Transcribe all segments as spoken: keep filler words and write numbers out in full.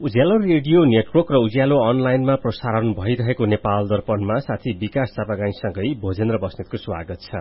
उज्यालो radio network र उज्यालो अनलाइनमा प्रसारण भइरहेको नेपाल दर्पणमा साथी विकास चापागाईसँगै भोजेन्द्र बस्नेतको स्वागत छ।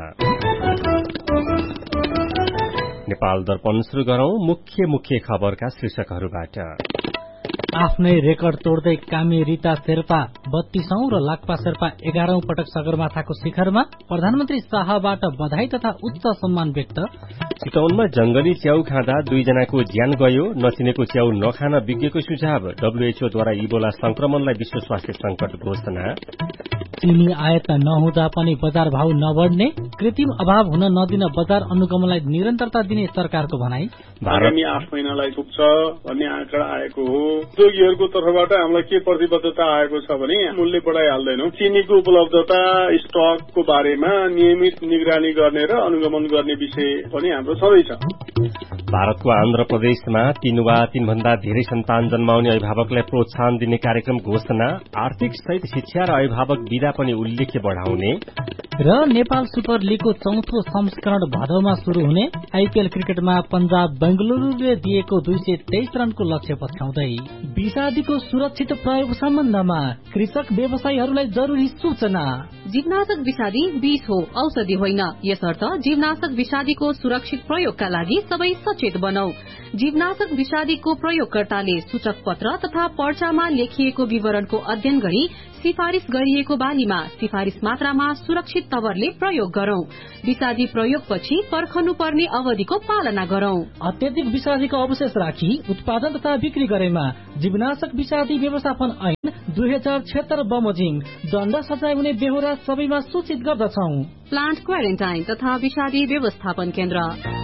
नेपाल दर्पण शुरू गरौं मुख्य मुख्य खबरका शीर्षकहरूबाट। आफ्नै रेकर्ड तोड्दै कामी रीता शेर्पा बत्तीसौं र लाक्पा शेर्पा एघारौं पटक सगरमाथाको शिखरमा, प्रधानमन्त्री शाहबाट बधाई तथा उच्च सम्मान व्यक्त। चितवनमा जंगली च्याउ खाँदा दुईजनाको ज्यान गयो, नचिनेको च्याउ नखान विज्ञको सुझाव। डब्ल्यूएचओद्वारा इबोला संक्रमणलाई विश्व स्वास्थ्य संकट घोषणा। चिनी आयात नहुँदा पनि बजार भाव नबढ्ने, कृत्रिम अभाव हुन नदिन बजार अनुगमनलाई निरन्तरता दिने सरकारको भनाई। आगामी आठ महिनालाई पुग्छ भन्ने आँकडा आएको हो। उद्योगीहरूको तर्फबाट हामीलाई के प्रतिबद्धता आएको छ भने मूल्य बढाइहाल्दैनौं। चिनीको उपलब्धता स्टकको बारेमा नियमित निगरानी गर्ने र अनुगमन गर्ने विषय पनि हाम्रो छँदैछ। भारतको आन्ध्र प्रदेशमा तीन वा तीनभन्दा धेरै सन्तान जन्माउने अभिभावकलाई प्रोत्साहन दिने कार्यक्रम घोषणा। आर्थिक सहित शिक्षा र अभिभावक विधा पनि उल्लेख्य बढ़ाउने र नेपाल सुपर लीगको चौथो संस्करण भदौमा शुरू हुने। आईपीएल क्रिकेटमा पंजाब बेंगलुरूले दिएको दुई सय तेइस रनको लक्ष्य पछ्याउँदै विषादीको सुरक्षित प्रयोग सम्बन्धमा कृषक व्यवसायीहरूलाई जरूरी सूचना। जीवनाशक विषादी विष हो, औषधि होइन, यसर्थ जीवनाशक विषादीको सुरक्षित प्रयोगका लागि सबै सचेत बनौ। जीवनाशक विषादीको प्रयोगकर्ताले सूचक पत्र तथा पर्चामा लेखिएको विवरणको अध्ययन गरी सिफारिश गरिएको बालीमा सिफारिश मात्रामा सुरक्षित तवरले प्रयोग गरौं। विषादी प्रयोगपछि पर्खनु पर्ने अवधिको पालना गरौं। अत्यधिक विषादीको अवशेष राखी उत्पादन तथा बिक्री गरेमा जीवनाशक विषादी व्यवस्थापन ऐन दुई हजार छिहत्तर बमोजिम दण्ड सजाय हुने बेहोरा सबैमा सूचित गर्दछौ। प्लान्ट क्वारेन्टाइन तथा विषादी व्यवस्थापन केन्द्र।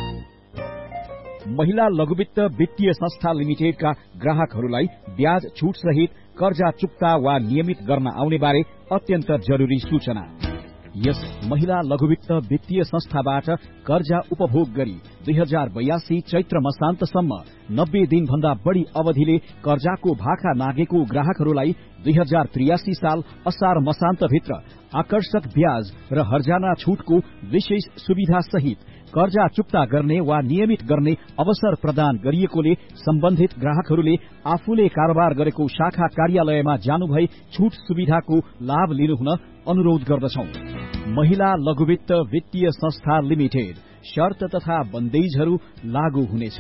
महिला लघुवित्त वित्तीय संस्था लिमिटेडका ग्राहकहरूलाई ब्याज छूट सहित कर्जा चुक्ता वा नियमित गर्न आउने बारे अत्यन्त जरूरी सूचना। यस महिला लघुवित्त वित्तीय संस्थाबाट कर्जा उपभोग गरी दुई हजार बयासी चैत्र मसान्तसम्म नब्बे दिन भन्दा बढ़ी अवधिले कर्जाको भाका नागेको ग्राहकहरूलाई दुई हजार त्रियासी साल असार मसान्त भित्र आकर्षक ब्याज र हर्जाना छूटको विशेष सुविधा सहित कर्जा चुक्ता गर्ने वा नियमित गर्ने अवसर प्रदान गरिएकोले सम्बन्धित ग्राहकहरूले आफूले कारोबार गरेको शाखा कार्यालयमा जानुभई छूट सुविधाको लाभ लिनुहुन अनुरोध गर्दछौ। महिला लघुवित्त वित्तीय संस्था लिमिटेड। शर्त तथा बन्देजहरू लागू हुनेछ।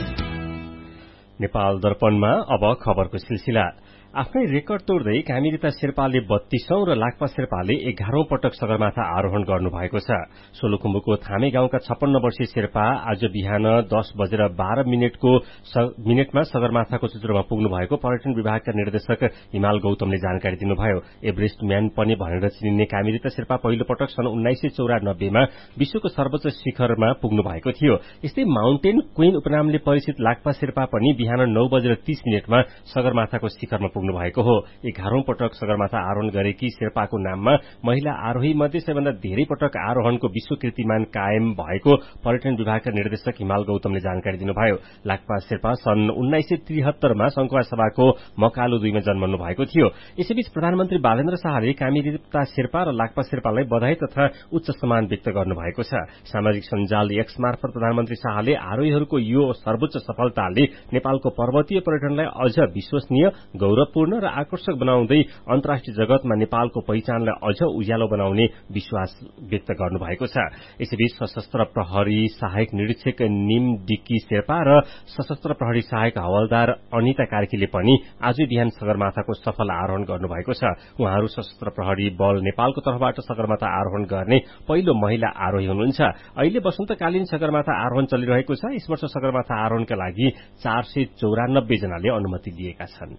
नेपाल दर्पणमा अब खबरको सिलसिला। आफ्नै रेकर्ड तोड्दै कामी रीता शेर्पाले बत्तीसौं र लाक्पा शेर्पाले एघारौं पटक सगरमाथा आरोहण गर्नुभएको छ। सोलुखुम्बुको थामे गाउँका छप्पन्न वर्षीय शेर्पा आज बिहान दस बजेर बाह्र मिनटको मिनटमा सगरमाथाको चुचुरोमा पुग्नु भएको पर्यटन विभागका निर्देशक हिमाल गौतमले जानकारी दिनुभयो। एभरेस्ट म्यान पनि भनेर चिनिने कामी रीता शेर्पा पहिलो पटक सन् उन्नाइस सय चौरानब्बेमा विश्वको सर्वोच्च शिखरमा पुग्नु भएको थियो। यस्तै माउन्टेन क्वीन उपनामले परिचित लाक्पा शेर्पा पनि बिहान नौ बजेर तीस मिनटमा सगरमाथाको शिखरमा पुग्नु भएको हो। एघारौं पटक सगरमाथा आरोहण गरेकी शेर्पाको नाममा महिला आरोही मध्ये सबैभन्दा धेरै पटक आरोहणको विश्व कीर्तिमान कायम भएको पर्यटन विभागका निर्देशक हिमाल गौतमले जानकारी दिनुभयो। लाक्पा शेर्पा सन् उन्नाइस सय त्रिहत्तरमा संखुवा सभाको मकालु दुईमा जन्मनु भएको थियो। यसैबीच प्रधानमन्त्री बालेन्द्र शाहले कामी रीता शेर्पा र लाक्पा शेर्पालाई बधाई तथा उच्च सम्मान व्यक्त गर्नुभएको छ। सामाजिक सञ्जाल एक्स मार्फत प्रधानमन्त्री शाहले आरोहीहरूको यो सर्वोच्च सफलताले नेपालको पर्वतीय पर्यटनलाई अझ विश्वसनीय, गौरव पूर्ण र आकर्षक बनाउँदै अन्तर्राष्ट्रिय जगतमा नेपालको पहिचानलाई अझ उज्यालो बनाउने विश्वास व्यक्त गर्नुभएको छ। यसैबीच सशस्त्र प्रहरी सहायक निरीक्षक निम डिक्की शेर्पा र सशस्त्र प्रहरी सहायक हवलदार अनिता कार्कीले पनि आज बिहान सगरमाथाको सफल आरोहण गर्नुभएको छ। उहाँहरू सशस्त्र प्रहरी बल नेपालको तर्फबाट सगरमाथा आरोहण गर्ने पहिलो महिला आरोही हुनुहुन्छ। अहिले वसन्तकालीन सगरमाथा आरोहण चलिरहेको छ। यस वर्ष सगरमाथा आरोहणका लागि चार सय चौरानब्बे जनाले अनुमति लिएका छन्।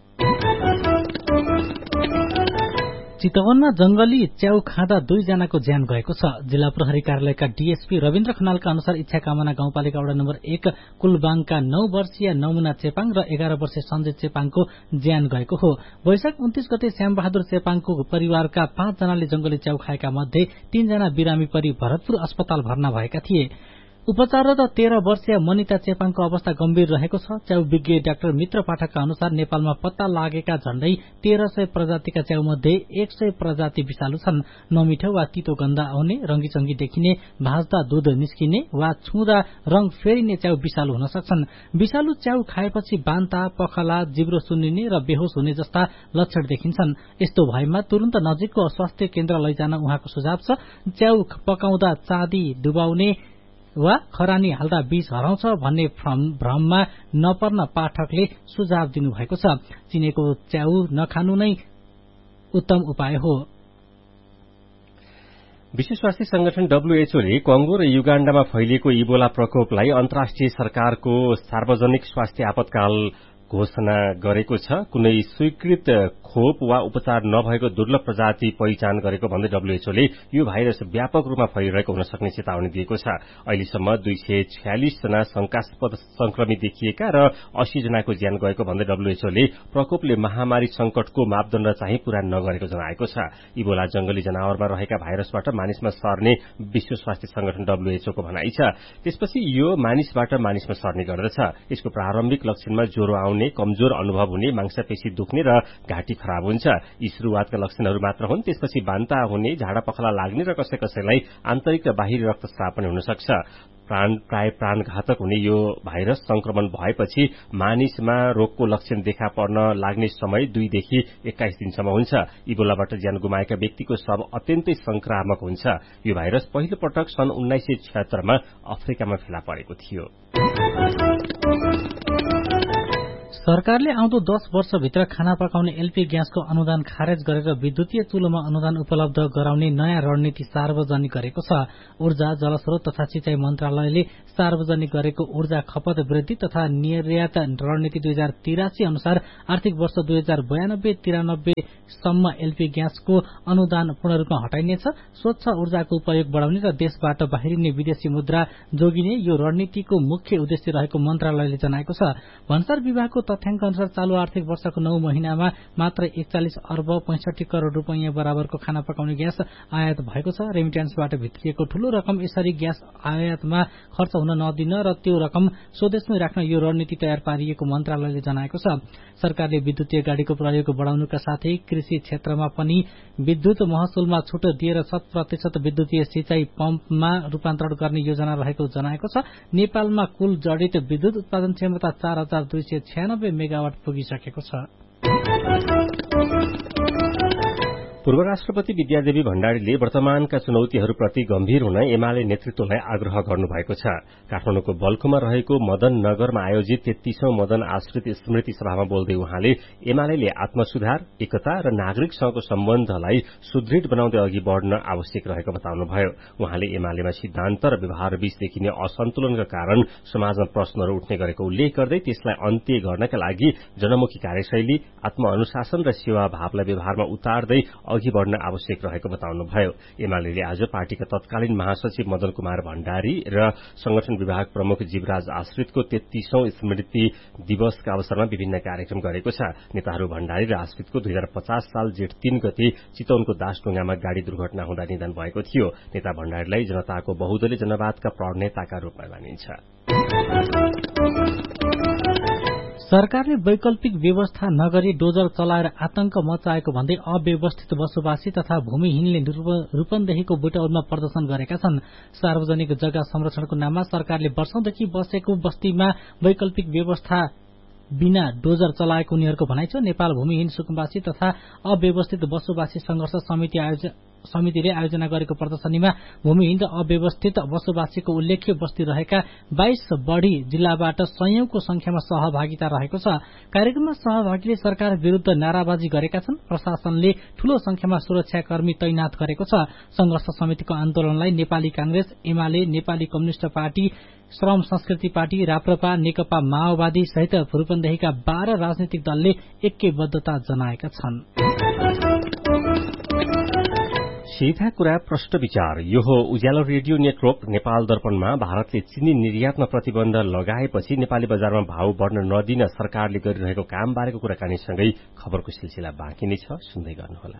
चितवनमा जंगली च्याउ खाँदा दुईजनाको ज्यान गएको छ। जिल्ला प्रहरी कार्यालयका डीएसपी रविन्द्र खनालका अनुसार इच्छा कामना गाउँपालिका वडा नम्बर एक कुलबाङका नौ वर्षीय नमुना चेपाङ र एघार वर्षीय सञ्जय चेपाङको ज्यान गएको हो। वैशाख उन्तीस गते श्यामबहादुर चेपाङको परिवारका पाँच जनाले जंगली च्याउ खाएका मध्ये तीनजना बिरामी परि भरतपुर अस्पताल भर्ना भएका थिए। उपचाररत तेह्र वर्षीय मनिता चेपाङको अवस्था गम्भीर रहेको छ। च्याउ विज्ञ डाक्टर मित्र पाठकका अनुसार नेपालमा पत्ता लागेका झण्डै तेह्र सय प्रजातिका च्याउ मध्ये एक सय प्रजाति विषालु छन्। नमिठो वा तितो गन्ध आउने, रंगीचंगी देखिने, भाज्दा दूध निस्किने वा छुँदा रंग फेरिने च्याउ विषालु हुन सक्छन्। विषालु च्याउ खाएपछि बान्ता, पखला, जिब्रो सुन्निने र बेहोस हुने जस्ता लक्षण देखिन्छन्। यस्तो भएमा तुरन्त नजिकको स्वास्थ्य केन्द्र लैजान उहाँको सुझाव छ। च्याउ पकाउँदा चाँदी डुबाउने वा खरानी हाल्दा विष हराउँछ भन्ने भ्रममा नपर्न पाठकले सुझाव दिनुभएको छ। चिनेको च्याउ नखानु नै उत्तम उपाय हो। विश्व स्वास्थ्य संगठन डब्ल्यूएचओले कंगो र युगाण्डामा फैलिएको इबोला प्रकोपलाई अन्तर्राष्ट्रिय सरकारको सार्वजनिक स्वास्थ्य आपतकाल घोषणा गरेको छ। कुनै स्वीकृत खोप वा उपचार नभएको दुर्लभ प्रजाति पहिचान गरेको भन्दै डब्ल्यूएचओले यो भाइरस व्यापक रूपमा फैलिरहेको हुन सक्ने चेतावनी दिएको छ। अहिलेसम्म दुई सय छयालिस जना शंकास्पद संक्रमित देखिएका र अस्सी जनाको ज्यान गएको भन्दै डब्ल्यूएचओले प्रकोपले महामारी संकटको मापदण्ड चाहिँ पूरा नगरेको जनाएको छ। इबोला जंगली जनावरमा रहेका भाइरसबाट मानिसमा सर्ने विश्व स्वास्थ्य संगठन डब्ल्यूएचओको भनाइ छ। त्यसपछि यो मानिसबाट मानिसमा सर्ने गर्दछ। यसको प्रारम्भिक लक्षणमा ज्वरो आउने, कमजोर अनुभव हुने, मांसपेशी दुख्ने र घाँटी खराब हुन्छ। यी शुरूआतका लक्षणहरू मात्र हुन्। त्यसपछि बान्ता हुने, झाडा पखला लाग्ने र कसै कसैलाई आन्तरिक र बाहिरी रक्तस्राव पनि हुन सक्छ। प्राण प्राय प्राणघातक हुने यो भाइरस संक्रमण भएपछि मानिसमा रोगको लक्षण देखा पर्न लाग्ने समय दुईदेखि एक्काइस दिनसम्म हुन्छ। इबोलाबाट ज्यान गुमाएका व्यक्तिको शव अत्यन्तै संक्रामक हुन्छ। यो भाइरस पहिलो पटक सन् उन्नाइस सय छिहत्तरमा अफ्रिकामा फेला परेको थियो। सरकारले आउँदो दस वर्षभित्र खाना पकाउने एलपी ग्यासको अनुदान खारेज गरेर विद्युतीय चुलोमा अनुदान उपलब्ध गराउने नयाँ रणनीति सार्वजनिक गरेको छ। ऊर्जा, जलस्रोत तथा सिंचाई मन्त्रालयले सार्वजनिक गरेको ऊर्जा खपत वृद्धि तथा निर्यात रणनीति दुई हजार तिरासी अनुसार आर्थिक वर्ष दुई हजार बयानब्बे तिरानब्बे सम्म एलपी ग्यासको अनुदान पूर्ण रूपमा हटाइनेछ। स्वच्छ ऊर्जाको उपयोग बढ़ाउने र देशबाट बाहिरिने विदेशी मुद्रा जोगिने यो रणनीतिको मुख्य उद्देश्य रहेको मन्त्रालयले जनाएको छ। भन्सार विभागको तथ्याङ्क अनुसार चालू आर्थिक वर्षको नौ महिनामा मात्र एकचालिस अर्ब पैंसठी करोड़ रूपियाँ बराबरको खाना पकाउने ग्यास आयात भएको छ। रेमिट्यान्सबाट भित्रिएको ठूलो रकम यसरी ग्यास आयातमा खर्च हुन नदिन र त्यो रकम स्वदेशमै राख्न यो रणनीति तयार पारिएको मन्त्रालयले जनाएको छ। सरकारले विद्युतीय गाड़ीको प्रयोग बढ़ाउनुका साथै कृषि क्षेत्रमा पनि विद्युत महसुलमा छुट दिएर शत प्रतिशत विद्युतीय सिंचाई पम्पमा रूपान्तरण गर्ने योजना रहेको जनाएको छ। नेपालमा कुल जडित विद्युत उत्पादन क्षमता चार हजार दुई सय छयानब्बे मेगावाट पुगिसकेको छ। पूर्व राष्ट्रपति विद्यादेवी भण्डारीले वर्तमानका चुनौतीहरूप्रति गम्भीर हुन एमाले नेतृत्वलाई आग्रह गर्नुभएको छ। काठमाडौँको बल्खुमा रहेको मदन नगरमा आयोजित तेत्तीसौं मदन आश्रित स्मृति सभामा बोल्दै उहाँले एमाले आत्मसुधार, एकता र नागरिकसँगको सम्बन्धलाई सुदृढ़ बनाउँदै अघि बढ़न आवश्यक रहेको बताउनुभयो। उहाँले एमालेमा सिद्धान्त र व्यवहारबीच देखिने असन्तुलनका कारण समाजमा प्रश्नहरू उठ्ने गरेको उल्लेख गर्दै त्यसलाई अन्त्य गर्नका लागि जनमुखी कार्यशैली, आत्मअनुशासन र सेवाभावलाई व्यवहारमा उतार्दै अघि बढ़न आवश्यक रहेको बताउनुभयो। एमाले आज पार्टीका तत्कालीन महासचिव मदन कुमार भण्डारी र संगठन विभाग प्रमुख जीवराज आश्रितको तेत्तीसौं स्मृति दिवसका अवसरमा विभिन्न कार्यक्रम गरेको छ। नेताहरू भण्डारी र आश्रितको दुई हजार पचास साल जेठ तीन गते चितवनको दासढुङ्गामा गाड़ी दुर्घटना हुँदा निधन भएको थियो। नेता भण्डारीलाई जनताको बहुदलीय जनवादका प्रणेताका रूपमा मानिन्छ। सरकारले वैकल्पिक व्यवस्था नगरी डोजर चलाएर आतंक मचाएको भन्दै अव्यवस्थित बसोबासी तथा भूमिहीनले रूपन्देहीको बुटौलमा प्रदर्शन गरेका छन्। सार्वजनिक जग्गा संरक्षणको नाममा सरकारले वर्षौंदेखि बसेको बस्तीमा वैकल्पिक व्यवस्था बिना डोजर चलाएको उनीहरूको भनाइ छ। नेपाल भूमिहीन सुकुम्बासी तथा अव्यवस्थित बसोबासी संघर्ष समिति आयोजन समितिले आयोजना गरेको प्रदर्शनीमा भूमिहीन र अव्यवस्थित बसोबासीको उल्लेख्य बस्ती रहेका बाइस बढ़ी जिल्लाबाट सयौंको संख्यामा सहभागिता रहेको छ। कार्यक्रममा सहभागीले सरकार विरूद्ध नाराबाजी गरेका छन्। प्रशासनले ठूलो संख्यामा सुरक्षाकर्मी तैनात गरेको छ। संघर्ष समितिको आन्दोलनलाई नेपाली कांग्रेस, एमाले, नेपाली कम्युनिष्ट पार्टी, श्रम संस्कृति पार्टी, राप्रपा, नेकपा माओवादी सहित रूपन्देहीका बाह्र राजनीतिक दलले ऐक्यबद्धता जनाएका छन्। सीधा कुरा प्रश्न विचार। यो हो उज्यालो रेडियो नेटवर्क। नेपाल दर्पणमा भारतले चिनी निर्यातमा प्रतिबन्ध लगाएपछि नेपाली बजारमा भाव बढ़न नदिन सरकारले गरिरहेको काम बारेको कुराकानीसँगै खबरको सिलसिला बाँकी नै छ, सुन्दै गर्नुहोला।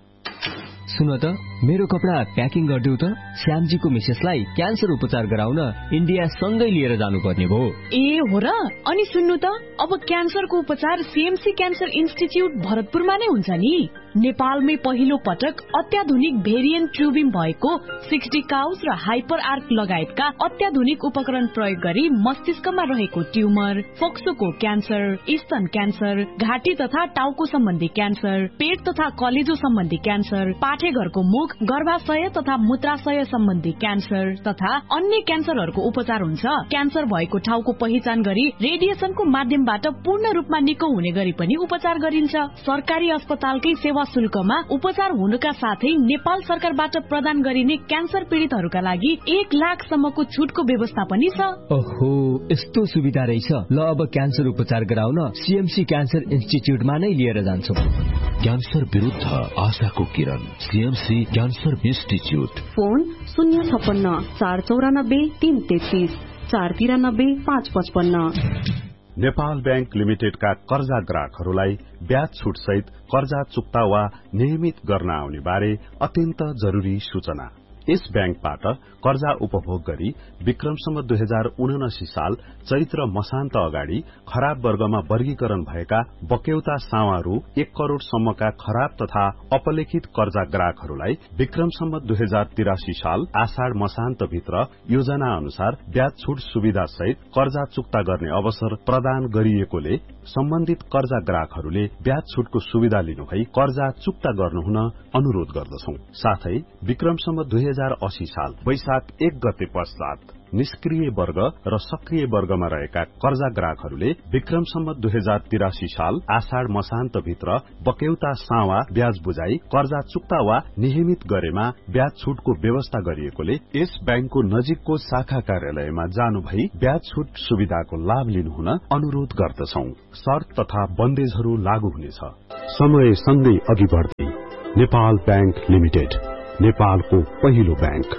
सुन त मेरो कपडा प्याकिङ गरिदेऊ त। श्यामजीको मिसेसलाई क्यान्सर उपचार गराउन इन्डिया सँगै लिएर जानुपर्ने भयो। ए हो र? अनि सुन्नु त, अब क्यान्सरको उपचार सीएमसी क्यान्सर इन्स्टिच्युट भरतपुरमा नै हुन्छ नि। नेपालमै पहिलो पटक अत्याधुनिक भेरिएन्ट ट्युबिङ भएको सिक्सटी काउस र हाइपर आर्क लगायतका अत्याधुनिक उपकरण प्रयोग गरी मस्तिष्कमा रहेको ट्युमर, फोक्सोको क्यान्सर, स्तन क्यान्सर, घाँटी तथा टाउको सम्बन्धी क्यान्सर, पेट तथा कलेजो सम्बन्धी क्यान्सर, पाठेघरको मुख, गर्भाशय तथा मूत्राशय सम्बन्धी क्यान्सर तथा अन्य क्यान्सरहरूको उपचार हुन्छ। क्यान्सर भएको ठाउँको पहिचान गरी रेडिएसनको माध्यमबाट पूर्ण रूपमा निको हुने गरी पनि उपचार गरिन्छ। सरकारी अस्पतालकै सेवा शुल्कमा उपचार हुनुका साथै नेपाल सरकारबाट प्रदान गरिने क्यान्सर पीड़ितहरूका लागि एक लाख सम्मको छुटको व्यवस्था पनि छ। ओहो, यस्तो सुविधा रहेछ। ल अब क्यान्सर उपचार गराउन सीएमसी क्यान्सर इन्स्टिच्युटमा नै लिएर जान्छौँ। क्यान्सर विरुद्ध आशाको किरण, सीएमसी क्यान्सर इन्स्टिच्युट। फोन शून्य छप्पन्न चार चौरानब्बे तीन तेत्तीस चार तिरानब्बे पाँच पचपन्न। नेपाल बैंक लिमिटेडका कर्जा ग्राहकहरूलाई ब्याज छुट सहित कर्जा चुक्ता वा नियमित गर्न आउने बारे अत्यन्त जरूरी सूचना। यस बैंकबाट कर्जा उपभोग गरी विक्रमसम्म दुई हजार उनासी साल चैत्र मसान्त अगाडि खराब वर्गमा वर्गीकरण भएका बक्यौता सावारू एक करोड़ सम्मका खराब तथा अपलेखित कर्जा ग्राहकहरूलाई विक्रमसम्म दुई हजार तिरासी साल आषाढ़ मसान्त भित्र योजना अनुसार ब्याज छुट सुविधा सहित कर्जा चुक्ता गर्ने अवसर प्रदान गरिएकोले सम्बन्धित कर्जा ग्राहकहरूले ब्याज छुटको सुविधा लिनुभई कर्जा चुक्ता गर्नुहुन अनुरोध गर्दछौं। साथै विक्रमसम्म दुई हजार अस्सी साल वैशाख एक गते पश्चात निष्क्रिय वर्ग र सक्रिय वर्गमा रहेका कर्जा ग्राहकहरूले विक्रमसम्म दुई हजार तिरासी साल आषाढ़ मसान्त भित्र बक्यौता सावा ब्याज बुझाई कर्जा चुक्ता वा नियमित गरेमा ब्याज छुटको व्यवस्था गरिएकोले यस बैंकको नजिकको शाखा कार्यालयमा जानु भई ब्याज छुट सुविधाको लाभ लिनुहुन अनुरोध गर्दछौं। शर्त तथा बन्देजहरू लागू हुनेछ। समय सँगै अघि बढ्दै नेपाल बैंक लिमिटेड, नेपालको पहिलो बैंक।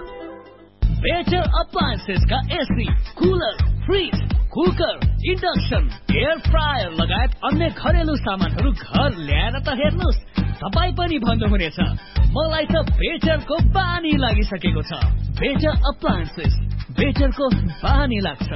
बेटर अप्लायन्सेस का AC, cooler, fridge, cooker, induction, air fryer लगायत अन्य घरेलु सामानहरू घर ल्याएर त हेर्नुस्, तपाई पनि भन्नुहुनेछ मलाई त बेटरको बानी लागिसकेको छ। बेटर अप्लायन्सेस, बेटरको बानी लाग्छ।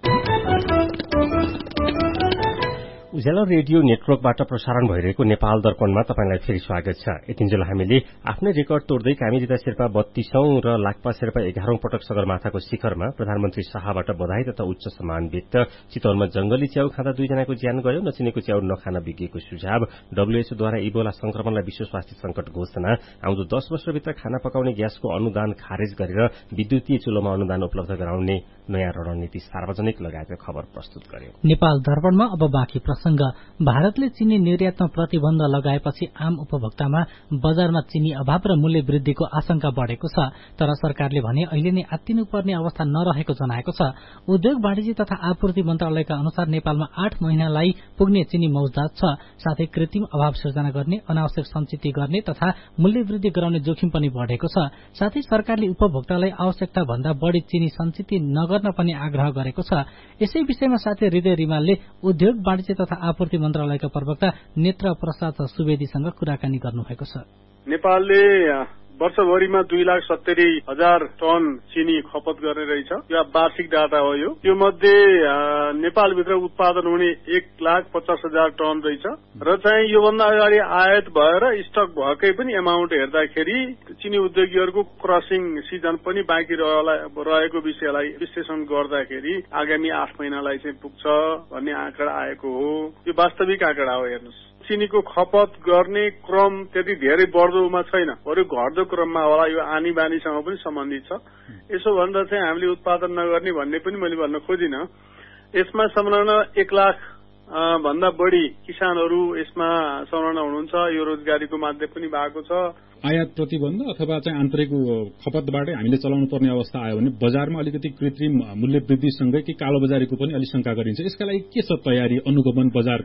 उज्यालो रेडियो नेटवर्कबाट प्रसारण भइरहेको नेपाल दर्पणमा तपाईंलाई फेरि स्वागत छ। यतिन्जेल हामीले आफ्नै रेकर्ड तोड्दै कामिरिता शेर्पा बत्तीसौं र लाक्पा शेर्पा एघारौं पटक सगरमाथाको शिखरमा प्रधानमन्त्री शाहबाट बधाई तथा उच्च सम्मान व्यक्त। चितवनमा जंगली च्याउ खाँदा दुईजनाको ज्यान गयो। नचिनेको च्याउ नखान विज्ञको सुझाव। डब्ल्यूएचओद्वारा इबोला संक्रमणलाई विश्व स्वास्थ्य संकट घोषणा। आउँदो दश वर्षभित्र खाना पकाउने ग्यासको अनुदान खारेज गरेर विद्युतीय चुलोमा अनुदान उपलब्ध गराउने नयाँ रणनीति सार्वजनिक लगायतका खबर प्रस्तुत गर्यो। नेपाल दर्पणमा अब बाँकी प्रसंग। भारतले चिनी निर्यातमा प्रतिबन्ध लगाएपछि आम उपभोक्तामा बजारमा चिनी अभाव र मूल्य वृद्धिको आशंका बढ़ेको छ। तर सरकारले भने अहिले नै आत्तिनुपर्ने अवस्था नरहेको जनाएको छ। उद्योग वाणिज्य तथा आपूर्ति मन्त्रालयका अनुसार नेपालमा आठ महिनालाई पुग्ने चिनी मौजदात छ। साथै कृत्रिम अभाव सिर्जना गर्ने, अनावश्यक सञ्चित गर्ने तथा मूल्य वृद्धि गराउने जोखिम पनि बढ़ेको छ। साथै सरकारले उपभोक्तालाई आवश्यकता भन्दा बढ़ी चिनी सञ्चित नगर्न पनि आग्रह गरेको छ। यसै विषयमा साथै हृदय रिमालले उद्योग वाणिज्य तथा आपूर्ति मन्त्रालयका प्रवक्ता नेत्र प्रसाद सुवेदीसँग कुराकानी गर्नुभएको छ। नेपालले वर्षभरिमा दुई लाख सत्तरी हजार टन चिनी खपत गर्ने रहेछ। यो वार्षिक डाटा हो। यो यो मध्ये नेपालभित्र उत्पादन हुने एक लाख पचास हजार टन रहेछ र चाहिँ योभन्दा अगाडि आयात भएर स्टक भएकै पनि एमाउन्ट हेर्दाखेरि चिनी उद्योगीहरूको क्रसिङ सिजन पनि बाँकी रहेको विषयलाई विश्लेषण गर्दाखेरि आगामी आठ महिनालाई चाहिँ पुग्छ भन्ने आँकडा आएको हो। यो वास्तविक आँकडा हो। हेर्नुहोस्, चिनीको खपत गर्ने क्रम त्यति धेरै बढ्दोमा छैन, बरु घट्दो क्रममा होला। यो आनी बानीसँग पनि सम्बन्धित छ। यसो भन्दा चाहिँ हामीले उत्पादन नगर्ने भन्ने पनि मैले भन्न खोजिनँ। यसमा संलग्न एक लाख भन्दा बढ़ी किसानहरू यसमा संलग्न हुनुहुन्छ। यो रोजगारीको माध्यम पनि भएको छ। आयात प्रतिबन्ध अथवा चाहिँ आन्तरिक खपतबाटै हामीले चलाउनु पर्ने अवस्था आयो भने बजारमा अलिकति कृत्रिम मूल्य वृद्धिसँगै कि कालो बजारीको पनि अलि शंका गरिन्छ। यसका लागि के छ तयारी, अनुगमन बजारको?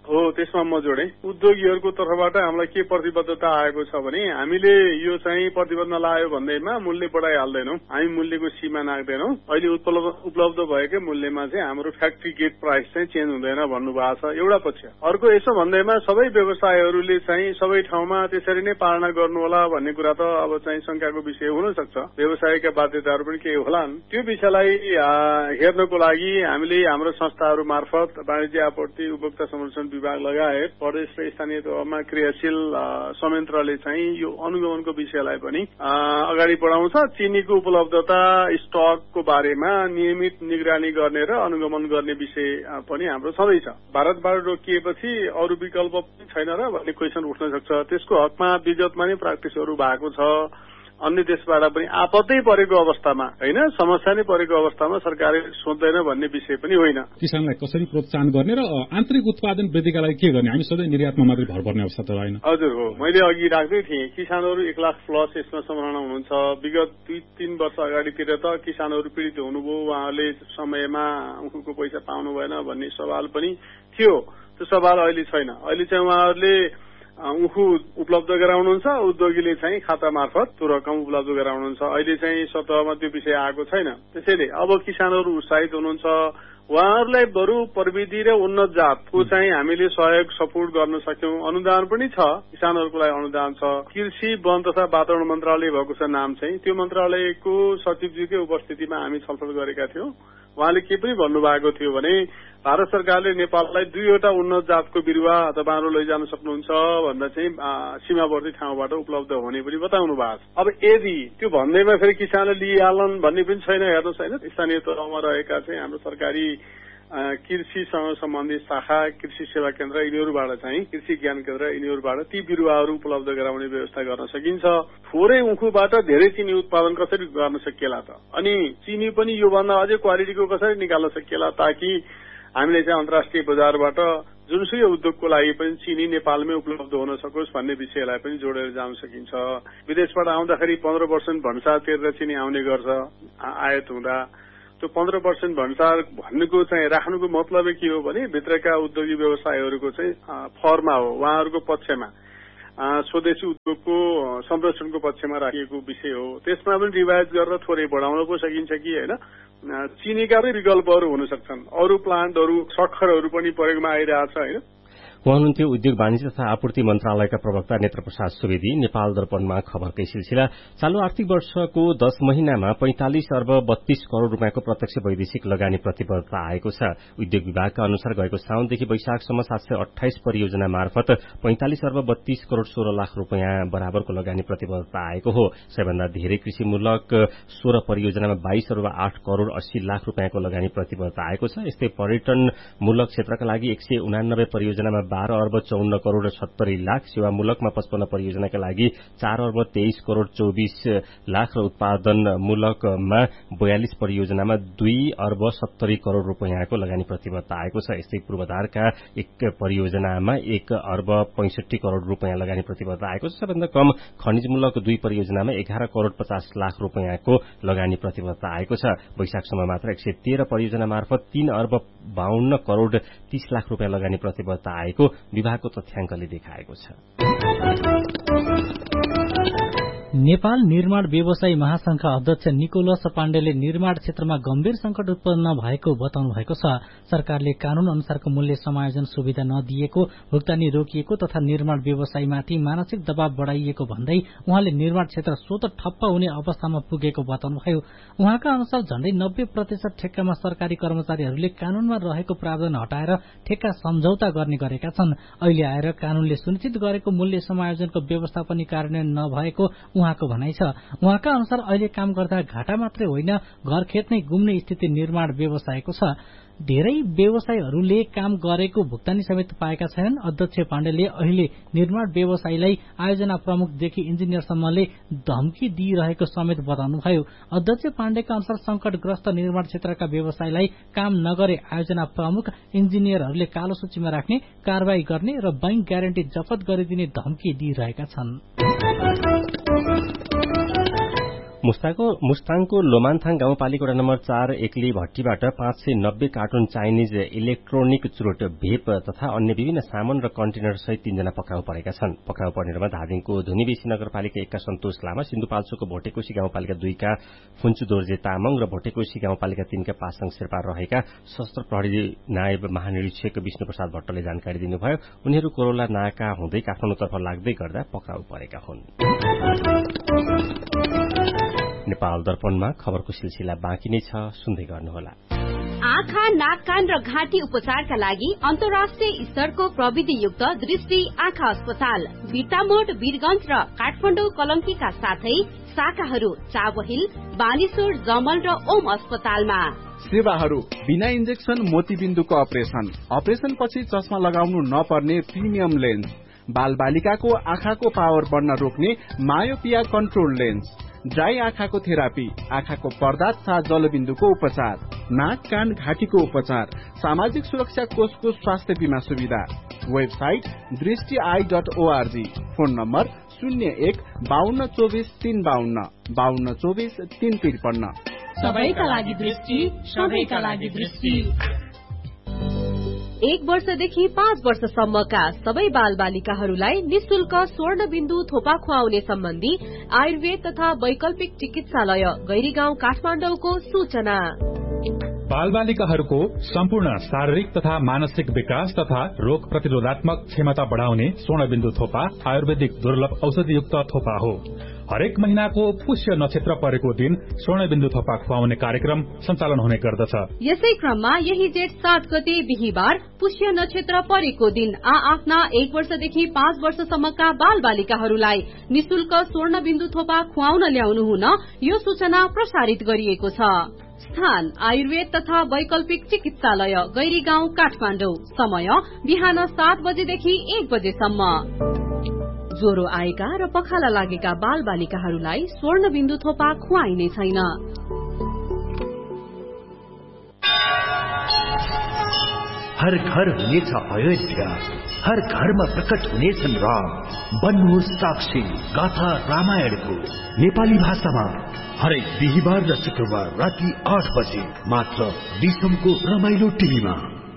हो त्यसमा म जोडे उद्योगीहरूको तर्फबाट हामीलाई के प्रतिबद्धता आएको छ भने हामीले यो चाहिँ प्रतिबन्ध लगायो भन्दैमा मूल्य बढाइहाल्दैनौँ, हामी मूल्यको सीमा नाग्दैनौँ। अहिले उपलब्ध भएकै मूल्यमा चाहिँ हाम्रो फ्याक्ट्री गेट प्राइस चाहिँ चेन्ज हुँदैन भन्नुभएको छ एउटा पक्ष। अर्को यसो भन्दैमा सबै व्यवसायहरूले चाहिँ सबै ठाउँमा त्यसरी नै पालना गर्नु होला भन्ने कुरा त अब चाहिँ शंकाको विषय हुन सक्छ। व्यवसायका बाध्यताहरू पनि केही होलान्। त्यो विषयलाई हेर्नको लागि हामीले हाम्रो संस्थाहरू मार्फत वाणिज्य आपूर्ति उपभोक्ता संरक्षण विभाग लगायत प्रदेश र स्थानीय तहमा क्रियाशील संयन्त्रले चाहिँ यो अनुगमनको विषयलाई पनि अगाडि बढाउँछ। चिनीको उपलब्धता स्टकको बारेमा नियमित निगरानी गर्ने र अनुगमन गर्ने विषय पनि हाम्रो छँदैछ। भारतबाट रोकिएपछि अरू विकल्प पनि छैन र भन्ने क्वेसन उठ्न सक्छ। त्यसको हकमा विगतमा नै प्र्याक्टिसहरू भएको छ। अन्य देशबाट पनि आपत्ति परेको अवस्थामा होइन, समस्या नै परेको अवस्थामा सरकारले सोच्दैन भन्ने विषय पनि होइन। किसानलाई कसरी प्रोत्साहन गर्ने र आन्तरिक उत्पादन वृद्धिका लागि के गर्ने? हामी सधैँ निर्यातमा मात्रै भर पर्ने अवस्था त होइन। हजुर हो, मैले अघि राख्दै थिएँ किसानहरू एक लाख प्लस यसमा सम्भावना हुनुहुन्छ। विगत दुई तीन वर्ष अगाडितिर त किसानहरू पीडित हुनुभयो, उहाँहरूले समयमा उनको पैसा पाउनु भएन भन्ने सवाल पनि थियो। त्यो सवाल अहिले छैन। अहिले चाहिँ उहाँहरूले उखु उपलब्ध गराउनुहुन्छ, उद्योगीले चाहिँ खाता मार्फत त्यो रकम उपलब्ध गराउनुहुन्छ। अहिले चाहिँ सतहमा त्यो विषय आएको छैन। त्यसैले अब किसानहरू उत्साहित हुनुहुन्छ। उहाँहरूलाई बरु प्रविधि र उन्नत जातको चाहिँ हामीले सहयोग सपोर्ट गर्न सक्यौं। अनुदान पनि छ, किसानहरूको लागि अनुदान छ। कृषि वन तथा वातावरण मन्त्रालय भएको छ नाम चाहिँ, त्यो मन्त्रालयको सचिवजीकै उपस्थितिमा हामी छलफल गरेका थियौं। उहाँले के पनि भन्नुभएको थियो भने भारत सरकारले नेपाललाई दुईवटा उन्नत जातको बिरुवा तपाईँहरू लैजान सक्नुहुन्छ भन्दा चाहिँ सीमावर्ती ठाउँबाट उपलब्ध हुने पनि बताउनु भएको छ। अब यदि त्यो भन्दैमा फेरि किसानले लिइहालन् भन्ने पनि छैन। हेर्नुहोस् होइन, स्थानीय तहमा रहेका चाहिँ हाम्रो सरकारी कृषिसँग सम्बन्धित शाखा कृषि सेवा केन्द्र यिनीहरूबाट चाहिँ कृषि ज्ञान केन्द्र यिनीहरूबाट ती बिरुवाहरू उपलब्ध गराउने व्यवस्था गर्न सकिन्छ। थोरै उखुबाट धेरै चिनी उत्पादन कसरी गर्न सकिएला त, अनि चिनी पनि योभन्दा अझै क्वालिटीको कसरी निकाल्न सकिएला ताकि हामीले चाहिँ अन्तर्राष्ट्रिय बजारबाट जुनसुकै उद्योगको लागि पनि चिनी नेपालमै उपलब्ध हुन सकोस् भन्ने विषयलाई पनि जोडेर जान सकिन्छ। विदेशबाट आउँदाखेरि पन्ध्र पर्सेन्ट भन्सार तिरेर चिनी आउने गर्छ आयात हुँदा। त्यो पन्ध्र पर्सेन्ट भन्सार भन्नुको चाहिँ राख्नुको मतलबै के हो भने भित्रका उद्योगी व्यवसायहरूको चाहिँ फरमा हो, उहाँहरूको पक्षमा स्वदेशी उद्योगको संरक्षणको पक्षमा राखिएको विषय हो। त्यसमा पनि रिवाइज गरेर थोरै बढाउन पो सकिन्छ कि होइन। चिनीका पनि विकल्पहरू हुन सक्छन्, अरू प्लान्टहरू सक्खरहरू पनि प्रयोगमा आइरहेछ होइन। उहाँ हुनुहुन्थ्यो उद्योग वाणिज्य तथा आपूर्ति मन्त्रालयका प्रवक्ता नेत्र प्रसाद सुवेदी। नेपाल दर्पणमा खबरकै सिलसिला। चालू आर्थिक वर्षको दश महिनामा पैंतालिस अर्ब बत्तीस करोड़ रूपियाँको प्रत्यक्ष वैदेशिक लगानी प्रतिबद्धता आएको छ। उद्योग विभागका अनुसार गएको साउनदेखि वैशाखसम्म सात सय अठाइस परियोजना मार्फत पैंतालिस अर्ब बत्तीस करोड़ सोह्र लाख रूपियाँ बराबरको लगानी प्रतिबद्धता आएको हो। सबैभन्दा धेरै कृषिमूलक सोह्र परियोजनामा बाइस अर्ब आठ करोड़ अस्सी लाख रूपियाँको लगानी प्रतिबद्धता आएको छ। यस्तै पर्यटनमूलक क्षेत्रका लागि एक सय उनानब्बे परियोजनामा बाह्र अर्ब चौन्न करोड़ सत्तरी लाख, सेवामूलकमा पचपन्न परियोजनाका लागि चार अर्ब तेइस करोड़ चौबिस लाख र उत्पादनमूलकमा बयालिस परियोजनामा दुई अर्ब सत्तरी करोड़ रूपियाँको लगानी प्रतिबद्धता आएको छ। यस्तै पूर्वाधारका एक परियोजनामा एक अर्ब पैंसठी करोड़ रूपियाँ लगानी प्रतिबद्धता आएको छ। सबैभन्दा कम खनिजमूलक दुई परियोजनामा एघार करोड़ पचास लाख रूपियाँको लगानी प्रतिबद्धता आएको छ। वैशाखसम्म मात्र एक सय तेह्र परियोजना मार्फत तीन अर्ब बाहन्न करोड़ तीस लाख रूपियाँ लगानी प्रतिबद्धता आएको विभागको तथ्याङ्कले देखाएको छ। नेपाल निर्माण व्यवसायी महासंघका अध्यक्ष निकोलस पाण्डेले निर्माण क्षेत्रमा गम्भीर संकट उत्पन्न भएको बताउनु भएको छ। सरकारले कानून अनुसारको मूल्य समायोजन सुविधा नदिएको, भुक्तानी रोकिएको तथा निर्माण व्यवसायीमाथि मानसिक दबाव बढ़ाइएको भन्दै उहाँले निर्माण क्षेत्र स्वत ठप्प हुने अवस्थामा पुगेको बताउनुभयो। उहाँका अनुसार झण्डै नब्बे प्रतिशत ठेक्कामा सरकारी कर्मचारीहरूले कानूनमा रहेको प्रावधान हटाएर ठेक्का सम्झौता गर्ने गरेका छन्। अहिले आएर कानूनले सुनिश्चित गरेको मूल्य समायोजनको व्यवस्था पनि कार्यान्वयन नभएको उहाँको भनाइ छ। उहाँका अनुसार अहिले काम गर्दा घाटा मात्रै होइन, घर खेत नै गुम्ने स्थिति निर्माण व्यवसायको छ। धेरै व्यवसायीहरूले काम गरेको भुक्तानी समेत पाएका छैनन्। अध्यक्ष पाण्डेले अहिले निर्माण व्यवसायीलाई आयोजना प्रमुखदेखि इन्जिनियरसम्मले धम्की दिइरहेको समेत बताउनुभयो। अध्यक्ष पाण्डेका अनुसार संकटग्रस्त निर्माण क्षेत्रका व्यवसायीलाई काम नगरे आयोजना प्रमुख इन्जिनियरहरूले कालो सूचीमा राख्ने, कारवाही गर्ने र बैंक ग्यारेन्टी जफत गरिदिने धम्की दिइरहेका छन्। मुस्ताङको लोमान्थाङ गाउँपालिका वडा नम्बर चार एक्ली भट्टीबाट पाँच सय नब्बे कार्टुन चाइनिज इलेक्ट्रोनिक चुरोट भेप तथा अन्य विभिन्न सामान र कन्टेनर सहित तीनजना पक्राउ परेका छन्। पक्राउ पर्नेहरूमा धादिङको धुनीबेसी नगरपालिका एकका सन्तोष लामा, सिन्धुपाल्चोकको भोटेकोशी गाउँपालिका दुईका फुन्चु दोर्जे तामाङ र भोटेकोशी गाउँपालिका तीनका पासाङ शेर्पा रहेका सशस्त्र प्रहरी नायब महानिरीक्षक विष्णु प्रसाद भट्टले जानकारी दिनुभयो। उनीहरू कोरोला नाका हुँदै काठमाडौँतर्फ लाग्दै गर्दा पक्राउ परेका हुन्। नेपाल दर्पणमा खबरको सिलसिला बाँकी नै छ, सुन्दै गर्नुहोला। आँखा, नाक, कान र घाँटी उपचारका लागि अन्तर्राष्ट्रिय स्तरको प्रविधियुक्त दृष्टि आँखा अस्पताल बिर्तामोड, वीरगंज र काठमाडौँ कलंकीका साथै शाखाहरू चाबहिल, बानेश्वर, जमल र ओम अस्पतालमा। सेवाहरू बिना इन्जेक्सन मोतीबिन्दुको अपरेसन, अपरेसन पछि चस्मा लगाउनु नपर्ने प्रिमियम लेन्स, बाल बालिकाको आँखाको पावर बढ्न रोक्ने मायोपिया कन्ट्रोल लेन्स, ड्राई आँखाको थेरापी, आँखाको पर्दा तथा जलबिन्दुको उपचार, नाक, कान, घाँटीको उपचार, सामाजिक सुरक्षा कोषको स्वास्थ्य बीमा सुविधा। वेबसाइट दृष्टि I dot ORG. Phone number शून्य एक बाहन्न चौबिस तीन बाहन्न बाहन्न चौबिस तीन त्रिपन्न। सबैका लागि दृष्टि, सबैका लागि दृष्टि। एक वर्षदेखि पाँच वर्षसम्मका सबै बाल बालिकाहरूलाई निशुल्क स्वर्ण बिन्दु थोपा खुवाउने सम्बन्धी आयुर्वेद तथा वैकल्पिक चिकित्सालय गैरीगाउँ काठमाडौँको सूचना। बाल बालिकाहरूको सम्पूर्ण शारीरिक तथा मानसिक विकास तथा रोग प्रतिरोधात्मक क्षमता बढ़ाउने स्वर्ण बिन्दु थोपा आयुर्वेदिक दुर्लभ औषधियुक्त थोपा हो। हरेक महीनाको पुष्य नक्षत्र परेको दिन स्वर्ण बिन्दु थोपा खुवाउने कार्यक्रम सञ्चालन हुने गर्दछ। यसै क्रममा यही जेठ सात गते बिहीबार पुष्य नक्षत्र परेको दिन आ आफ्ना एक वर्षदेखि पाँच वर्षसम्मका बाल बालिकाहरूलाई निशुल्क स्वर्ण बिन्दु थोपा खुवाउन ल्याउनु हुन यो सूचना प्रसारित गरिएको छ। स्थान आयुर्वेद तथा वैकल्पिक चिकित्सालय गैरीगाउँ काठमाडौँ। समय बिहान सात बजेदेखि एक बजेसम्म। ज्वरो आएका र पखाला लागेका बाल बालिकाहरूलाई स्वर्ण बिन्दु थोपा खुवाइने छैन। हर घर हुनेछ अयोध्या, हर घरमा प्रकट हुनेछन् राम। बन्नुहोस् साक्षी गाथा रामायणको नेपाली भाषामा हरेक बिहीबार र शुक्रबार राति आठ बजे मात्र दिसमको रमाइलो टिभीमा।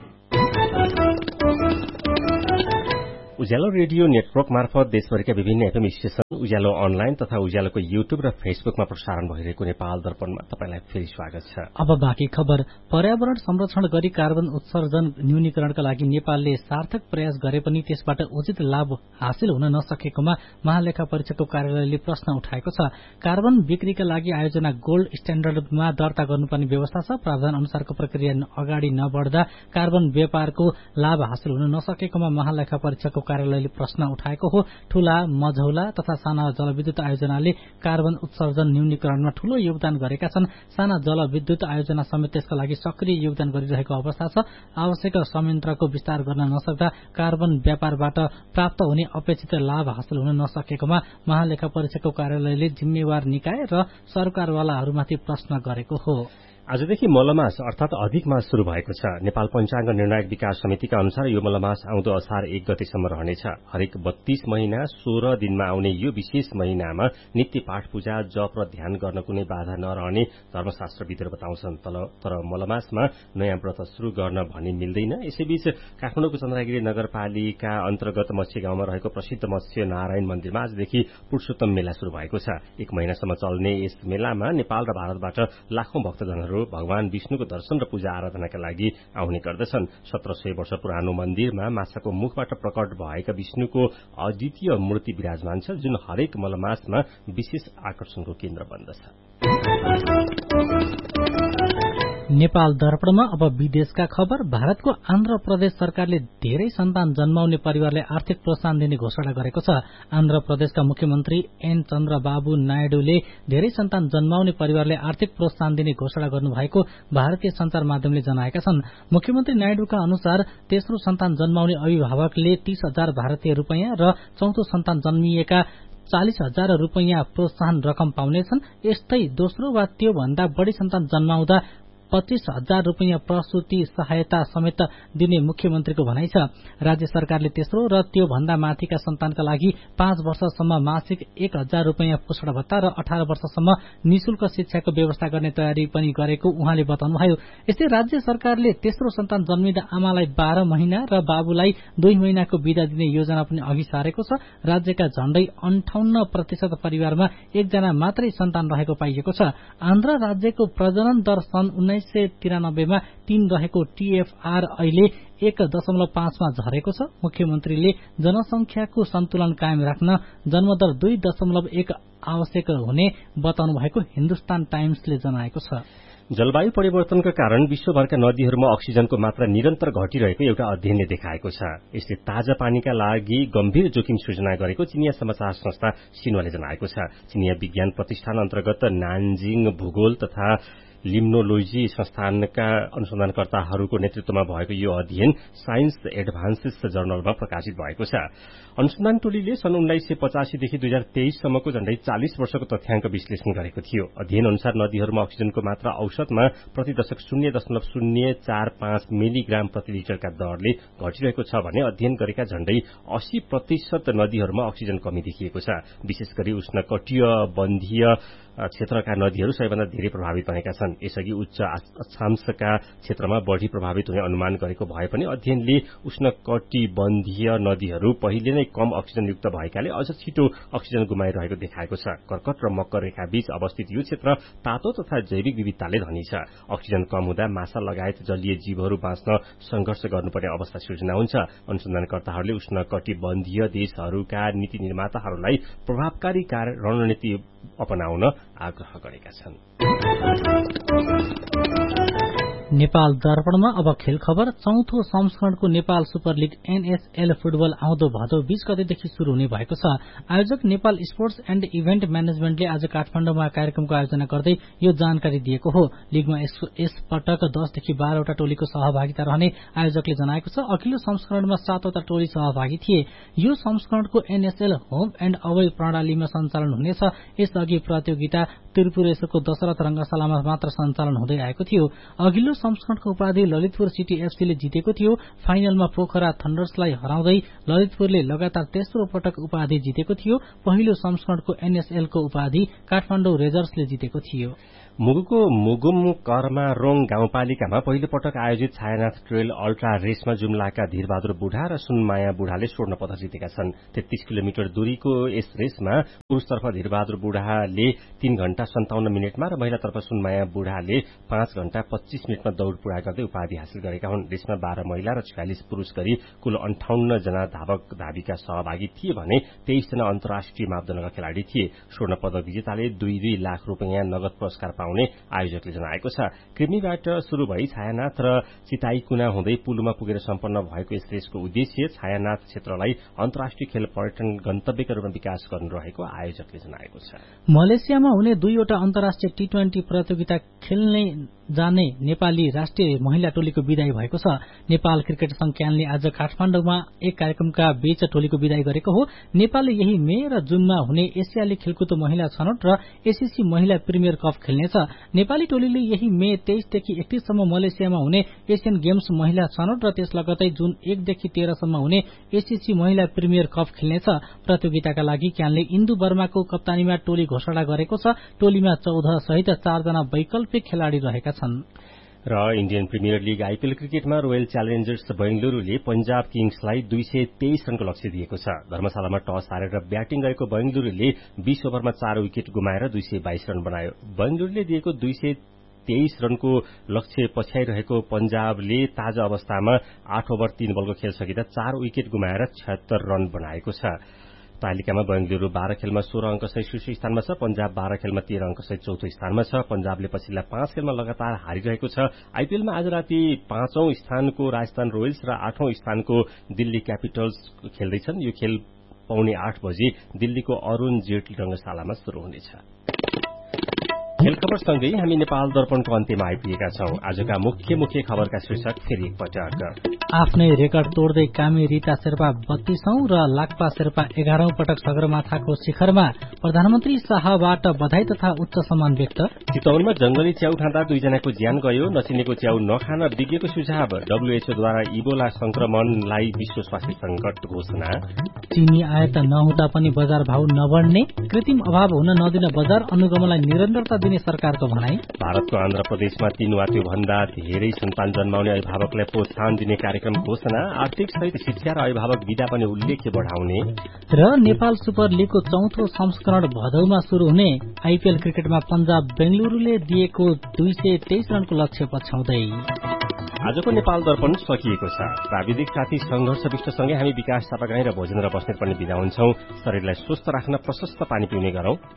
उज्यालो रेडियो नेटवर्क मार्फत देशभरिका विभिन्न एफएम स्टेशन, उज्यालो अनलाइन तथा उज्यालोको युट्युब र फेसबुकमा प्रसारण भइरहेको नेपाल दर्पणमा तपाईलाई फेरि स्वागत छ। अब बाँकी खबर। पर्यावरण संरक्षण गरी कार्बन उत्सर्जन न्यूनीकरणका लागि नेपालले सार्थक प्रयास गरे पनि त्यसबाट उचित लाभ हासिल हुन नसकेकोमा महालेखा परीक्षकको कार्यालयले प्रश्न उठाएको छ। कार्बन बिक्रीका लागि आयोजना गोल्ड स्ट्याण्डर्डमा दर्ता गर्नुपर्ने व्यवस्था छ। प्रावधान अनुसारको प्रक्रिया अगाडि नबढ्दा कार्बन व्यापारको लाभ हासिल हुन नसकेकोमा महालेखा परीक्षकको कार्यालयले प्रश्न उठाएको हो। ठूला, मझौला तथा साना जलविद्युत आयोजनाले कार्बन उत्सर्जन न्यूनीकरणमा ठूलो योगदान गरेका छन्। साना जलविद्युत आयोजना समेत त्यसका लागि सक्रिय योगदान गरिरहेको अवस्था छ। आवश्यक संयन्त्रको विस्तार गर्न नसक्दा कार्बन व्यापारबाट प्राप्त हुने अपेक्षित लाभ हासिल हुन नसकेकोमा महालेखा परीक्षकको कार्यालयले जिम्मेवार निकाय र सरकारवालाहरूमाथि प्रश्न गरेको हो। आजदेखि मलमास अर्थात अधिक मास शुरू भएको छ। नेपाल पञ्चाङ्ग निर्णायक विकास समितिका अनुसार यो मलमास आउँदो असार एक गतेसम्म रहनेछ। हरेक बत्तीस महिना सोह्र दिनमा आउने यो विशेष महिनामा नित्य पाठ पूजा, जप र ध्यान गर्न कुनै बाधा नरहने धर्मशास्त्रविदहरू बताउँछन्। तर मलमासमा नयाँ व्रत शुरू गर्न भन्ने मिल्दैन। यसैबीच काठमाडौँको चन्द्रगिरी नगरपालिका अन्तर्गत मत्स्य गाउँमा रहेको प्रसिद्ध मत्स्य नारायण मन्दिरमा आजदेखि पुरुषोत्तम मेला शुरू भएको छ। एक महिनासम्म चल्ने यस मेलामा नेपाल र भारतबाट लाखौं भक्तजनहरू भगवान विष्णुको दर्शन र पूजा आराधनाका लागि आउने गर्दछन्। सत्र सय वर्ष पुरानो मन्दिरमा माछाको मुखबाट प्रकट भएका विष्णुको अद्वितीय मूर्ति विराजमान छ, जुन हरेक मलमासमा विशेष आकर्षणको केन्द्र बन्दछ। नेपाल दर्पणमा अब विदेशका खबर। भारतको आन्ध्र प्रदेश सरकारले धेरै सन्तान जन्माउने परिवारलाई आर्थिक प्रोत्साहन दिने घोषणा गरेको छ। आन्ध्र प्रदेशका मुख्यमन्त्री एन चन्द्रबाबु नायडूले धेरै सन्तान जन्माउने परिवारलाई आर्थिक प्रोत्साहन दिने घोषणा गर्नुभएको भारतीय संचार माध्यमले जनाएका छन्। मुख्यमन्त्री नायडूका अनुसार तेस्रो सन्तान जन्माउने अभिभावकले तीस हजार भारतीय रूपियाँ र चौथो सन्तान जन्मिएका चालिस हजार रूपियाँ प्रोत्साहन रकम पाउनेछन्। यस्तै दोस्रो वा त्यो भन्दा बढ़ी सन्तान जन्माउँदा पच्चीस हजार रूपियाँ प्रसूति सहायता समेत दिने मुख्यमन्त्रीको भनाइ छ। राज्य सरकारले तेस्रो र त्यो भन्दा माथिका सन्तानका लागि पाँच वर्षसम्म मासिक एक हजार रूपियाँ पोषण भत्ता र अठार वर्षसम्म निशुल्क शिक्षाको व्यवस्था गर्ने तयारी पनि गरेको उहाँले बताउनुभयो। यस्तै राज्य सरकारले तेस्रो सन्तान जन्मिँदा आमालाई बाह्र महिना र बाबुलाई दुई महिनाको बिदा दिने योजना पनि अघि सारेको छ। राज्यका झण्डै अन्ठाउन्न प्रतिशत परिवारमा एकजना मात्रै सन्तान रहेको पाइएको छ। आन्ध्र राज्यको प्रजनन दर सन् उन्नाइस सय तिरानब्बेमा तीन रहेको टीएफआर अहिले एक दशमलव पाँचमा झरेको छ। मुख्यमन्त्रीले जनसंख्याको सन्तुलन कायम राख्न जन्मदर दुई दशमलव एक आवश्यक हुने बताउनु भएको हिन्दुस्तान टाइम्सले जनाएको छ। जलवायु परिवर्तनका कारण विश्वभरका नदीहरूमा अक्सिजनको मात्रा निरन्तर घटिरहेको एउटा अध्ययनले देखाएको छ। यसले ताजा पानीका लागि गम्भीर जोखिम सृजना गरेको चिनिया समाचार संस्था सिन्हुवाले जनाएको छ। चिनिया विज्ञान प्रतिष्ठान अन्तर्गत नानजिङ भूगोल तथा लिम्नोलोजी संस्थानका अनुसन्धानकर्ताहरूको नेतृत्वमा भएको यो अध्ययन साइन्स एडभान्सेस जर्नलमा प्रकाशित भएको छ। अनुसन्धान टोलीले सन् उन्नाइस सय पचासीदेखि दुई हजार तेइससम्मको झण्डै चालिस वर्षको तथ्याङ्क विश्लेषण गरेको थियो। अध्ययन अनुसार नदीहरूमा अक्सिजनको मात्रा औसतमा प्रति दशक शून्य दशमलव शून्य चार पाँच मिलिग्राम प्रति लिटरका दरले घटिरहेको छ भने अध्ययन गरेका झण्डै अस्सी प्रतिशत नदीहरूमा अक्सिजन कमी देखिएको छ। विशेष गरी उष्णकटिबन्धीय बन्धीय क्षेत्रका नदीहरू सबैभन्दा धेरै प्रभावित बनेका छन्। यसअघि उच्च अक्षांशका क्षेत्रमा बढ़ी प्रभावित हुने अनुमान गरेको भए पनि अध्ययनले उष्णकटिबन्धीय नदीहरू पहिले नै कम अक्सिजनयुक्त भएकाले अझ छिटो अक्सिजन गुमाइरहेको देखाएको छ। कर्कट र मकर रेखा बीच अवस्थित यो क्षेत्र तातो तथा जैविक विविधताले धनी छ। अक्सिजन कम हुँदा माछा लगायत जलीय जीवहरू बाँच्न संघर्ष गर्नुपर्ने अवस्था सृजना हुन्छ। अनुसन्धानकर्ताहरूले उष्णकटिबन्धीय देशहरूका नीति निर्माताहरूलाई प्रभावकारी रणनीति अपनाउन आग्रह गरेका छन्। नेपाल दर्पणमा अब खेल खबर। चौथो संस्करणको Nepal super league NSL football आउँदो भदौ बीस गतेदेखि शुरू हुने भएको छ। आयोजक नेपाल स्पोर्ट्स एण्ड इभेन्ट म्यानेजमेन्टले आज काठमाडौँमा कार्यक्रमको आयोजना गर्दै यो जानकारी दिएको हो। लीगमा यस पटक दसदेखि बाह्रवटा टोलीको सहभागिता रहने आयोजकले जनाएको छ। अघिल्लो संस्करणमा सातवटा टोली सहभागी थिए। यो संस्करणको एनएसएल होम एण्ड अवे प्रणालीमा सञ्चालन हुनेछ। यसअघि प्रतियोगिता त्रिपुरेश्वरको दशरथ रंगशालामा मात्र सञ्चालन हुँदै आएको थियो। अघिल्लो संस्करणको उपाधि ललितपुर सिटी एफसीले जितेको थियो। फाइनलमा पोखरा थण्डर्सलाई हराउँदै ललितपुरले लगातार तेस्रो पटक उपाधि जितेको थियो। पहिलो संस्करणको एनएसएलको उपाधि काठमाडौँ रेजर्सले जितेको थियो। मुगुको मुगुम कर्मारोङ गाउँपालिकामा पहिलो पटक आयोजित छायानाथ ट्रेल अल्ट्रा रेसमा जुम्लाका धीरबहादुर बुढा र सुनमाया बुढाले स्वर्ण पदक जितेका छन्। तेत्तीस किलोमिटर दूरीको यस रेसमा पुरूषतर्फ धीरबहादुर बुढाले तीन घण्टा सन्ताउन्न मिनटमा र महिलातर्फ सुनमाया बुढाले पाँच घण्टा पच्चीस मिनटमा दौड़ पूरा गर्दै उपाधि हासिल गरेका हुन्। रेसमा बाह्र महिला र छयालिस पुरूष गरी कुल अन्ठाउन्न जना धावक धाविका सहभागी थिए भने तेइस जना अन्तर्राष्ट्रिय मापदण्डका खेलाड़ी थिए। स्वर्ण पदक विजेताले दुई दुई लाख रूपियाँ नगद पुरस्कार पाउने आयोजकले जनाएको छ। कृमिबाट शुरू भई छायानाथ र चिताईकुना हुँदै पुलुमा पुगेर सम्पन्न भएको यस रेसको उद्देश्य छायानाथ क्षेत्रलाई अन्तर्राष्ट्रिय खेल पर्यटन गन्तव्यका रूपमा विकास गर्नु रहेको आयोजकले जनाएको छ। मलेसियामा हुने दुईवटा अन्तर्राष्ट्रिय टी ट्वेन्टी प्रतियोगिता खेल्ने जाने नेपाली राष्ट्रिय महिला टोलीको विदाई भएको छ। नेपाल क्रिकेट संघ क्यानले आज काठमाडौँमा एक कार्यक्रमका बीच टोलीको विदाई गरेको हो। नेपालले यही मे र जुनमा हुने एसियाली खेलकुद महिला छनौट र एसीसी महिला प्रिमियर कप खेल्नेछ। नेपाली टोलीले यही मे तेइसदेखि एकतीससम्म मलेसियामा हुने एसियन गेम्स महिला छनौट र त्यस लगतै जुन एकदेखि तेह्रसम्म हुने एसीसी महिला प्रिमियर कप खेल्नेछ। प्रतियोगिताका लागि क्यानले इन्दु वर्माको कप्तानीमा टोली घोषणा गरेको छ। टोलीमा चौध सहित चारजना वैकल्पिक खेलाड़ी रहेका छन्। र इण्डियन प्रिमियर लीग आईपीएल क्रिकेटमा रोयल च्यालेन्जर्स बेंगलुरूले पंजाब किङ्सलाई दुई सय तेइस रनको लक्ष्य दिएको छ। धर्मशालामा टस हारेर ब्याटिङ गरेको बेंगलुरूले बीस ओभरमा चार विकेट गुमाएर दुई सय बाइस रन बनायो। बेंगलुरूले दिएको दुई सय तेइस रनको लक्ष्य पछ्याइरहेको पंजाबले ताजा अवस्थामा आठ ओभर तीन बलको खेल सकिँदा चार विकेट गुमाएर छयत्तर रन बनाएको छ। तालिकामा बेंगलुरू बाह्र खेलमा सोह्र अंक सहित शीर्ष स्थानमा छ। पंजाब बाह्र खेलमा तेह्र अंक सहित चौथो स्थानमा छ। पंजाबले पछिल्ला पाँच खेलमा लगातार हारिरहेको छ। आईपीएलमा आज राति पाँचौं स्थानको राजस्थान रोयल्स र आठौं स्थानको दिल्ली क्यापिटल्स खेल्दैछन्। यो खेल पौने आठ बजे दिल्लीको अरूण जेटली रंगशालामा शुरू हुनेछ। खेल खबरसँगै हामी नेपाल दर्पणको अन्त्यमा आइपुगेका छौं। आजका मुख्य मुख्य खबरका शीर्षक फेरि एकपटक। आफ्नै रेकर्ड तोड्दै कामी रीता शेर्पा बत्तीसौं र लाक्पा शेर्पा एघारौं पटक सगरमाथाको शिखरमा प्रधानमन्त्री शाहबाट बधाई तथा उच्च सम्मान व्यक्त। चितवनमा जंगली च्याउ खाँदा दुईजनाको ज्यान गयो। नचिनेको च्याउ नखान विज्ञको सुझाव। डब्ल्यूएचओद्वारा इबोला संक्रमणलाई विश्व स्वास्थ्य संकट घोषणा। चिनी आयात नहुँदा पनि बजार भाव नबढ्ने, कृत्रिम अभाव हुन नदिन बजार अनुगमनलाई निरन्तरता दिने सरकारको भनाई। भारतको आन्ध्र प्रदेशमा तीन वा त्यो भन्दा धेरै सन्तान जन्माउने अभिभावकलाई प्रोत्साहन दिने कार्यक्रम घोषणा। आर्थिक सहित शिक्षा र अभिभावक विधा पनि उल्लेख्य बढ़ाउने। र नेपाल सुपर लीगको चौथो संस्करण भदौमा शुरू हुने। आईपीएल क्रिकेटमा पंजाब बेंगलुरूले दिएको दुई सय तेइस रनको लक्ष्य पछ्याउँदै। आजको नेपाल दर्पण सकिएको छ। प्राविधिक साथी संघर्ष विष्टसँगै हामी विकास चापागाई र भोजेन्द्र बस्नेत पनि बिदा हुन्छौं। शरीरलाई स्वस्थ राख्न प्रशस्त पानी पिउने गरौं।